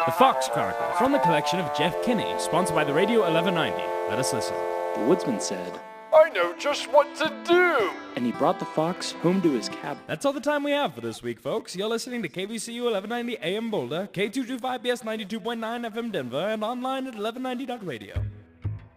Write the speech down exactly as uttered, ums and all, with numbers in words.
The Fox Chronicles, from the collection of Jeff Kinney, sponsored by the Radio eleven ninety. Let us listen. The woodsman said, I know just what to do! and he brought the fox home to his cabin. That's all the time we have for this week, folks. You're listening to K B C U eleven ninety A M Boulder, K two twenty-five B S ninety-two point nine F M Denver, and online at eleven ninety dot radio.